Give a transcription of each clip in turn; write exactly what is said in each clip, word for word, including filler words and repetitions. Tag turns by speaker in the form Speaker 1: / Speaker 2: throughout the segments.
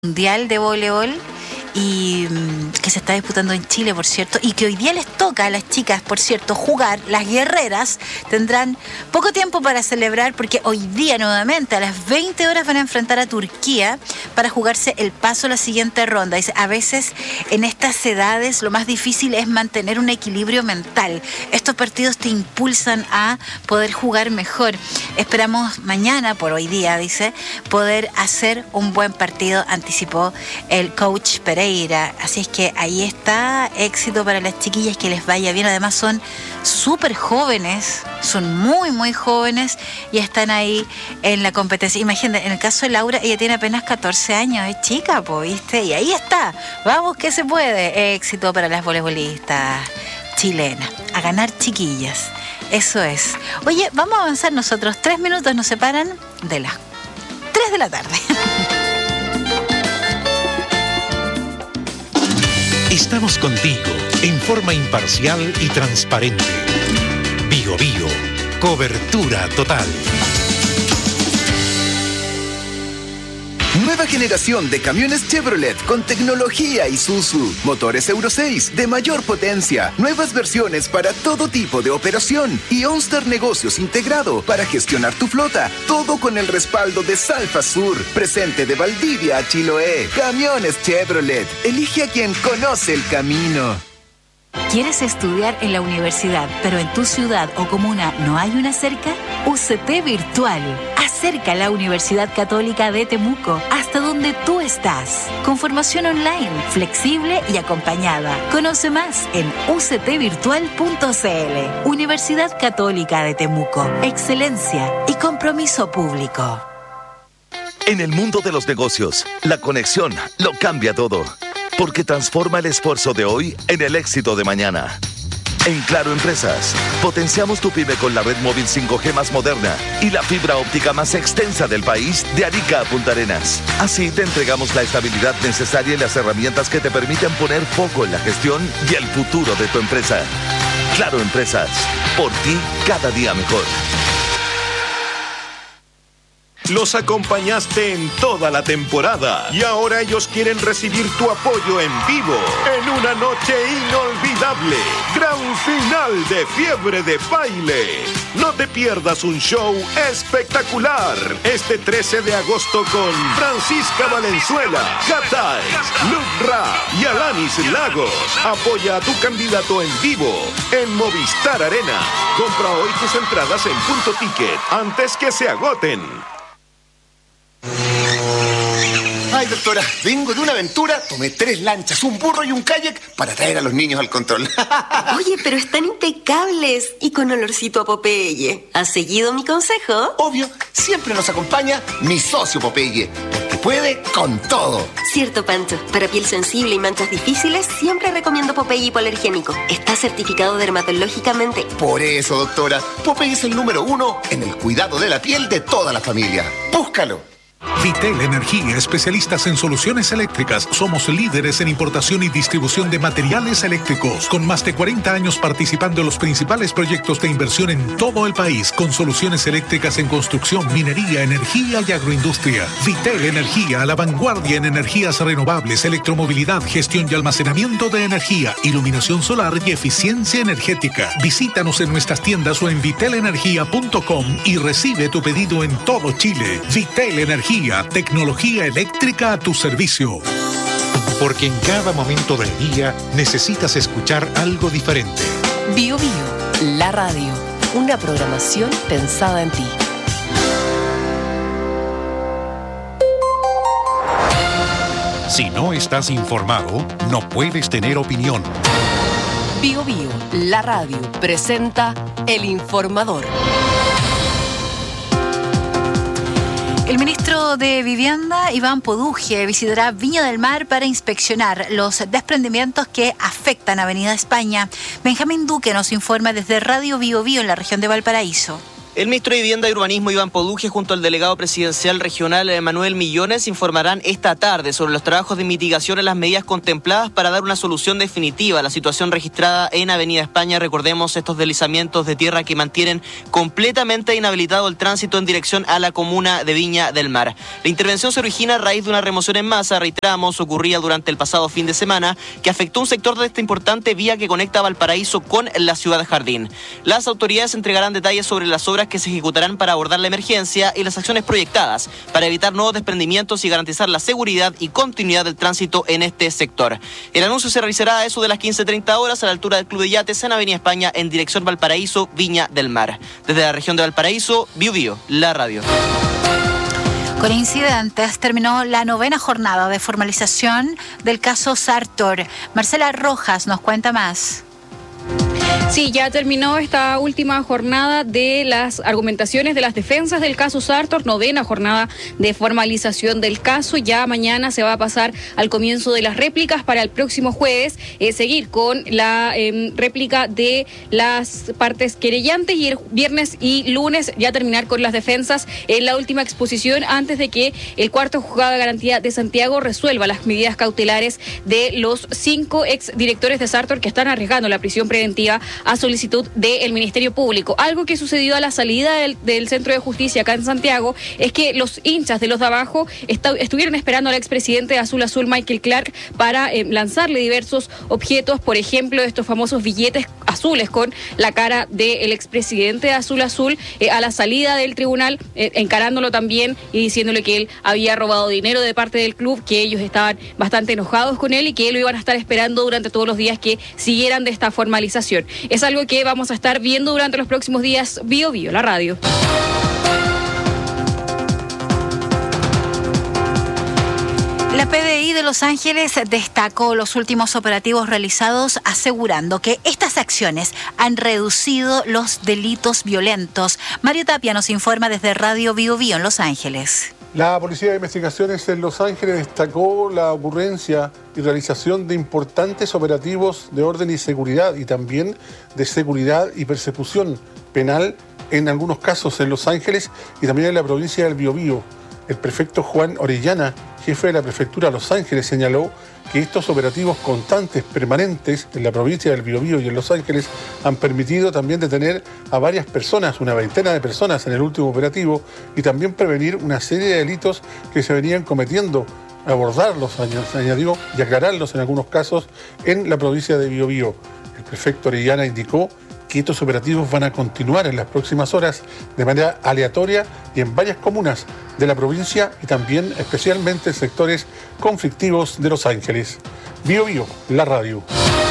Speaker 1: Mundial de voleibol y um, que se está disputando en Chile, por cierto, y que hoy día les toca a las chicas, por cierto, jugar. Las guerreras tendrán poco tiempo para celebrar porque hoy día nuevamente a las veinte horas van a enfrentar a Turquía para jugarse el paso a la siguiente ronda. Y a veces en estas edades lo más difícil es mantener un equilibrio mental. Estos partidos te impulsan a poder jugar mejor. Esperamos mañana, por hoy día, dice, poder hacer un buen partido, anticipó el coach Pereira. Así es que ahí está, éxito para las chiquillas, que les vaya bien. Además son súper jóvenes, son muy muy jóvenes y están ahí en la competencia. Imagínate, en el caso de Laura, ella tiene apenas catorce años, es chica, po, ¿viste? Y ahí está, vamos que se puede. Éxito para las voleibolistas chilenas, a ganar, chiquillas, eso es. Oye, vamos a avanzar nosotros, tres minutos nos separan de las tres de la tarde.
Speaker 2: Estamos contigo en forma imparcial y transparente. Bio Bio, cobertura total.
Speaker 3: Nueva generación de camiones Chevrolet con tecnología Isuzu. Motores Euro seis de mayor potencia. Nuevas versiones para todo tipo de operación. Y OnStar Negocios integrado para gestionar tu flota. Todo con el respaldo de Salfa Sur. Presente de Valdivia a Chiloé. Camiones Chevrolet. Elige a quien conoce el camino.
Speaker 1: ¿Quieres estudiar en la universidad, pero en tu ciudad o comuna no hay una cerca? U C T Virtual. Acerca a la Universidad Católica de Temuco hasta donde tú estás. Con formación online, flexible y acompañada. Conoce más en u c t virtual punto c l. Universidad Católica de Temuco. Excelencia y compromiso público.
Speaker 4: En el mundo de los negocios, la conexión lo cambia todo. Porque transforma el esfuerzo de hoy en el éxito de mañana. En Claro Empresas, potenciamos tu pyme con la red móvil cinco G más moderna y la fibra óptica más extensa del país de Arica a Punta Arenas. Así te entregamos la estabilidad necesaria y las herramientas que te permiten poner foco en la gestión y el futuro de tu empresa. Claro Empresas, por ti cada día mejor.
Speaker 5: Los acompañaste en toda la temporada y ahora ellos quieren recibir tu apoyo en vivo en una noche inolvidable. Gran final de Fiebre de Baile. No te pierdas un show espectacular este trece de agosto con Francisca Valenzuela, Gatay, Luke Ra y Alanis Lagos. Apoya a tu candidato en vivo en Movistar Arena. Compra hoy tus entradas en Punto Ticket antes que se agoten.
Speaker 6: Ay, doctora, vengo de una aventura, tomé tres lanchas, un burro y un kayak para traer a los niños al control.
Speaker 7: Oye, pero están impecables y con olorcito a Popeye. ¿Has seguido mi consejo?
Speaker 6: Obvio, siempre nos acompaña mi socio Popeye, porque puede con todo.
Speaker 7: Cierto, Pancho. Para piel sensible y manchas difíciles, siempre recomiendo Popeye hipoalergénico. Está certificado dermatológicamente.
Speaker 6: Por eso, doctora, Popeye es el número uno en el cuidado de la piel de toda la familia. Búscalo.
Speaker 2: Vitel Energía, especialistas en soluciones eléctricas. Somos líderes en importación y distribución de materiales eléctricos, con más de cuarenta años participando en los principales proyectos de inversión en todo el país, con soluciones eléctricas en construcción, minería, energía y agroindustria. Vitel Energía, a la vanguardia en energías renovables, electromovilidad, gestión y almacenamiento de energía, iluminación solar y eficiencia energética. Visítanos en nuestras tiendas o en vitel energía punto com y recibe tu pedido en todo Chile. Vitel Energía, tecnología eléctrica a tu servicio. Porque en cada momento del día necesitas escuchar algo diferente.
Speaker 8: Bio Bio, la radio, una programación pensada en ti.
Speaker 2: Si no estás informado, no puedes tener opinión.
Speaker 8: Bio Bio, la radio, presenta El Informador.
Speaker 1: El ministro de Vivienda, Iván Poduje, visitará Viña del Mar para inspeccionar los desprendimientos que afectan a Avenida España. Benjamín Duque nos informa desde Radio Bio Bio en la región de Valparaíso.
Speaker 9: El ministro de Vivienda y Urbanismo, Iván Poduje, junto al delegado presidencial regional Manuel Millones, informarán esta tarde sobre los trabajos de mitigación en las medidas contempladas para dar una solución definitiva a la situación registrada en Avenida España. Recordemos estos deslizamientos de tierra que mantienen completamente inhabilitado el tránsito en dirección a la comuna de Viña del Mar. La intervención se origina a raíz de una remoción en masa, reiteramos, ocurría durante el pasado fin de semana, que afectó un sector de esta importante vía que conecta Valparaíso con la ciudad Jardín. Las autoridades entregarán detalles sobre las obras que se ejecutarán para abordar la emergencia y las acciones proyectadas para evitar nuevos desprendimientos y garantizar la seguridad y continuidad del tránsito en este sector. El anuncio se realizará a eso de las quince treinta horas a la altura del Club de Yates en Avenida España en dirección Valparaíso, Viña del Mar. Desde la región de Valparaíso, Bio Bio, la radio.
Speaker 1: Con incidentes terminó la novena jornada de formalización del caso Sartor. Marcela Rojas nos cuenta más.
Speaker 10: Sí, ya terminó esta última jornada de las argumentaciones de las defensas del caso Sartor, novena jornada de formalización del caso. Ya mañana se va a pasar al comienzo de las réplicas para el próximo jueves, eh, seguir con la eh, réplica de las partes querellantes y el viernes y lunes ya terminar con las defensas en la última exposición antes de que el cuarto juzgado de garantía de Santiago resuelva las medidas cautelares de los cinco exdirectores de Sartor que están arriesgando la prisión preventiva a solicitud del Ministerio Público. Algo que sucedió a la salida del, del Centro de Justicia acá en Santiago es que los hinchas de los de abajo está, estuvieron esperando al expresidente de Azul Azul, Michael Clark, para eh, lanzarle diversos objetos, por ejemplo, estos famosos billetes azules con la cara del expresidente de Azul Azul eh, a la salida del tribunal, eh, encarándolo también y diciéndole que él había robado dinero de parte del club, que ellos estaban bastante enojados con él y que lo iban a estar esperando durante todos los días que siguieran de esta formalización. Es algo que vamos a estar viendo durante los próximos días. Bio Bio, la radio.
Speaker 1: La P D I de Los Ángeles destacó los últimos operativos realizados, asegurando que estas acciones han reducido los delitos violentos. Mario Tapia nos informa desde Radio Bio Bio en Los Ángeles.
Speaker 11: La Policía de Investigaciones en Los Ángeles destacó la ocurrencia y realización de importantes operativos de orden y seguridad y también de seguridad y persecución penal en algunos casos en Los Ángeles y también en la provincia del Biobío. El prefecto Juan Orellana, jefe de la prefectura de Los Ángeles, señaló que estos operativos constantes, permanentes en la provincia del Biobío y en Los Ángeles han permitido también detener a varias personas, una veintena de personas en el último operativo y también prevenir una serie de delitos que se venían cometiendo, abordarlos, añadió, y aclararlos en algunos casos en la provincia de Biobío. El prefecto Orellana indicó que estos operativos van a continuar en las próximas horas de manera aleatoria y en varias comunas de la provincia y también especialmente en sectores conflictivos de Los Ángeles. Bio Bio, la radio.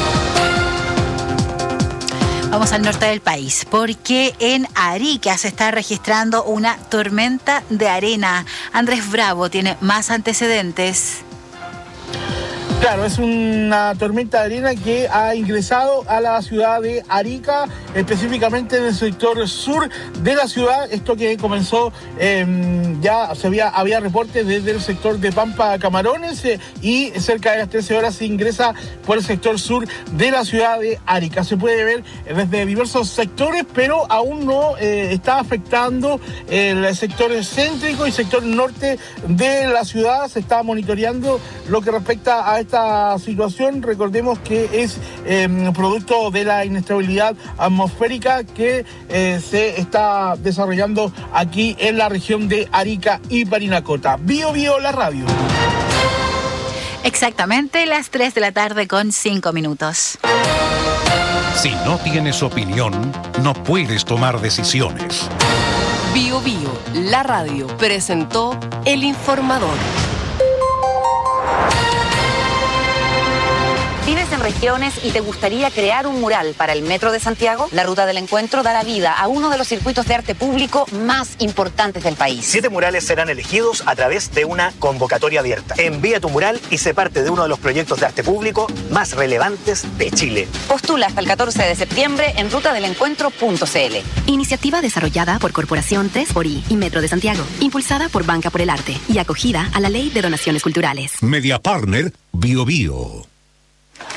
Speaker 1: Vamos al norte del país, porque en Arica se está registrando una tormenta de arena. Andrés Bravo tiene más antecedentes.
Speaker 12: Claro, es una tormenta de arena que ha ingresado a la ciudad de Arica, específicamente en el sector sur de la ciudad. Esto que comenzó, eh, ya se había, había reportes desde el sector de Pampa Camarones eh, y cerca de las trece horas se ingresa por el sector sur de la ciudad de Arica. Se puede ver desde diversos sectores, pero aún no eh, está afectando el sector céntrico y sector norte de la ciudad. Se está monitoreando lo que respecta a esta situación. Recordemos que es eh, producto de la inestabilidad atmosférica que eh, se está desarrollando aquí en la región de Arica y Parinacota. Bio Bio, la radio.
Speaker 1: Exactamente las tres de la tarde con cinco minutos.
Speaker 2: Si no tienes opinión, no puedes tomar decisiones.
Speaker 8: Bio Bio, la radio, presentó El Informador.
Speaker 13: ¿Vives en regiones y te gustaría crear un mural para el Metro de Santiago? La Ruta del Encuentro dará vida a uno de los circuitos de arte público más importantes del país.
Speaker 14: Siete murales serán elegidos a través de una convocatoria abierta. Envía tu mural y sé parte de uno de los proyectos de arte público más relevantes de Chile.
Speaker 13: Postula hasta el catorce de septiembre en ruta del encuentro punto c l.
Speaker 15: Iniciativa desarrollada por Corporación tres por I y Metro de Santiago. Impulsada por Banca por el Arte y acogida a la Ley de Donaciones Culturales.
Speaker 2: Media Partner Bio Bio.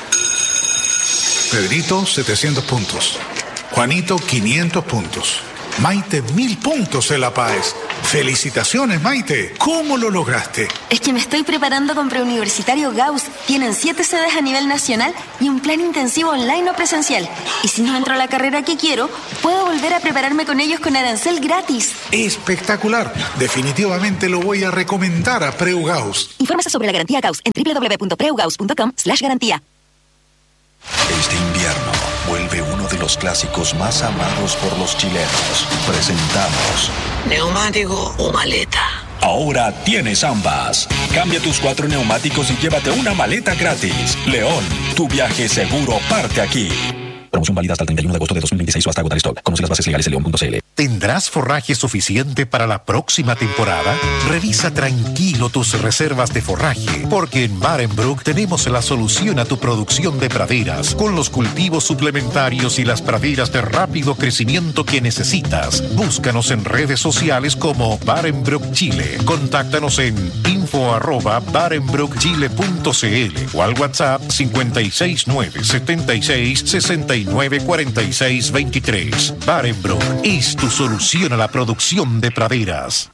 Speaker 2: Pedrito, setecientos puntos. Juanito, quinientos puntos. Maite, mil puntos en La Paz. Felicitaciones, Maite. ¿Cómo lo lograste?
Speaker 7: Es que me estoy preparando con Preuniversitario Gauss. Tienen siete sedes a nivel nacional y un plan intensivo online o presencial. Y si no entro a la carrera que quiero, puedo volver a prepararme con ellos con arancel gratis.
Speaker 2: Espectacular. Definitivamente lo voy a recomendar a Preu Gauss.
Speaker 7: Infórmese sobre la garantía Gauss en doble u doble u doble u punto preugaus punto com slash garantía.
Speaker 16: Este invierno vuelve uno de los clásicos más amados por los chilenos. Presentamos
Speaker 17: ¿neumático o maleta?
Speaker 16: Ahora tienes ambas. Cambia tus cuatro neumáticos y llévate una maleta gratis. León, tu viaje seguro parte aquí. Promoción válida hasta el treinta y uno de agosto de dos mil veintiséis o hasta agotar stock. Conoce las bases legales en león punto c l.
Speaker 18: ¿Tendrás forraje suficiente para la próxima temporada? Revisa tranquilo tus reservas de forraje, porque en Barenbrook tenemos la solución a tu producción de praderas, con los cultivos suplementarios y las praderas de rápido crecimiento que necesitas. Búscanos en redes sociales como Barenbrook Chile. Contáctanos en info arroba barenbrook chile punto c l o al WhatsApp cincuenta y seis nueve setenta y seis sesenta y nueve cuarenta y seis veintitrés. Barenbrook es tu solución a la producción de praderas.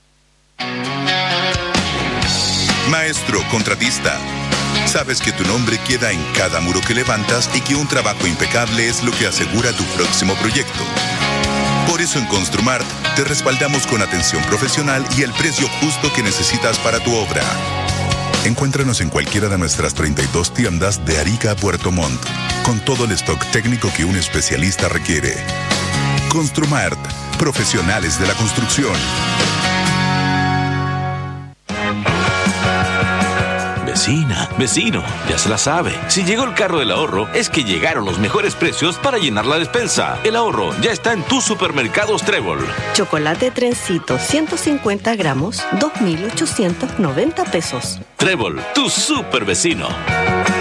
Speaker 19: Maestro contratista, sabes que tu nombre queda en cada muro que levantas y que un trabajo impecable es lo que asegura tu próximo proyecto. Por eso en Construmart te respaldamos con atención profesional y el precio justo que necesitas para tu obra. Encuéntranos en cualquiera de nuestras treinta y dos tiendas de Arica a Puerto Montt, con todo el stock técnico que un especialista requiere. Construmart, profesionales de la construcción.
Speaker 20: Vecina, vecino, ya se la sabe. Si llegó el carro del ahorro, es que llegaron los mejores precios para llenar la despensa. El ahorro ya está en tus supermercados Trébol.
Speaker 21: Chocolate Trencito, ciento cincuenta gramos, dos mil ochocientos noventa pesos.
Speaker 20: Trébol, tu super vecino.